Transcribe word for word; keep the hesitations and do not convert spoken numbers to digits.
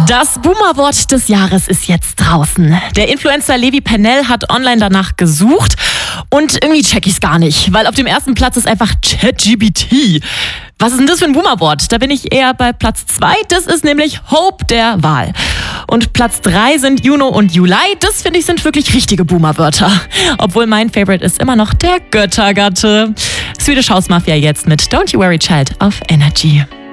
Das Boomer-Wort des Jahres ist jetzt draußen. Der Influencer Levi Pennell hat online danach gesucht und irgendwie check ich's gar nicht, weil auf dem ersten Platz ist einfach ChatGPT. Was ist denn das für ein Boomer-Wort? Da bin ich eher bei Platz zwei. Das ist nämlich Hope der Wahl. Und Platz drei sind Juno und Juli. Das, finde ich, sind wirklich richtige Boomer-Wörter. Obwohl mein Favorite ist immer noch der Göttergatte. Swedish House Mafia jetzt mit Don't You Worry Child auf Energy.